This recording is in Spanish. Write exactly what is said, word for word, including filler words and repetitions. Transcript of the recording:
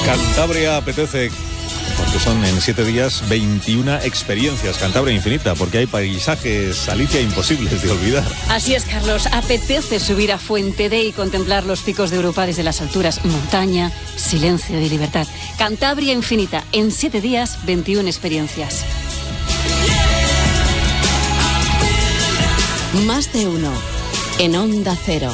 Cantabria apetece, porque son en siete días veintiuna experiencias. Cantabria infinita, porque hay paisajes, Alicia, imposibles de olvidar. Así es, Carlos. Apetece subir a Fuente D y contemplar los picos de Europa desde las alturas. Montaña, silencio y libertad. Cantabria infinita. En siete días, veintiuna experiencias. Más de uno. En Onda Cero.